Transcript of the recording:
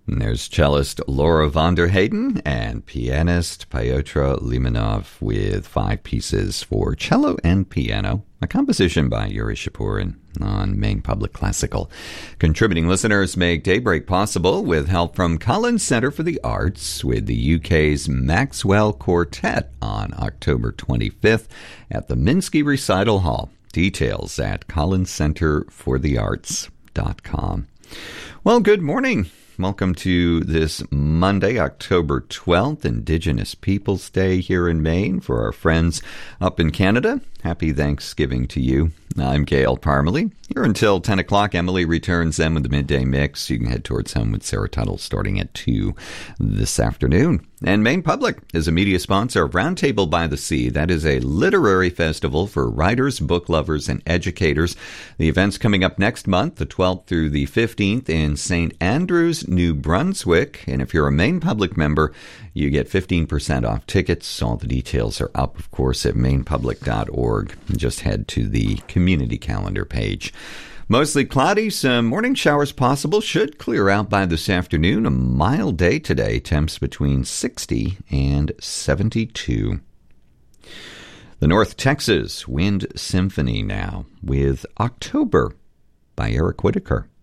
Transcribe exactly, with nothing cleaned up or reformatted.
And there's cellist Laura von der Heyden and pianist Pyotr Limonov with five pieces for cello and piano, a composition by Yuri Shapurin on Maine Public Classical. Contributing listeners make Daybreak possible with help from Collins Centre for the Arts with the U K's Maxwell Quartet on October twenty-fifth at the Minsky Recital Hall. Details at collins centre for the arts dot com. Well, good morning. Welcome to this Monday, October twelfth, Indigenous Peoples Day here in Maine. For our friends up in Canada, happy Thanksgiving to you. I'm Gail Parmalee. Here until ten o'clock. Emily returns then with the midday mix. You can head towards home with Sarah Tuttle starting at two this afternoon. And Maine Public is a media sponsor of Roundtable by the Sea. That is a literary festival for writers, book lovers, and educators. The event's coming up next month, the twelfth through the fifteenth in Saint Andrews, New Brunswick. And if you're a Maine Public member, you get fifteen percent off tickets. All the details are up, of course, at maine public dot org. Just head to the community calendar page. Mostly cloudy, some morning showers possible. Should clear out by this afternoon. A mild day today. Temps between sixty and seventy-two. The North Texas Wind Symphony now with October by Eric Whitaker.